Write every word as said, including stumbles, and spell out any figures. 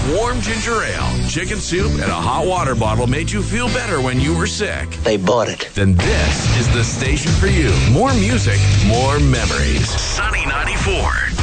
warm ginger ale, chicken soup, and a hot water bottle made you feel better when you were sick, They bought it. then this is the station for you. More music, more memories. Sunny ninety-four.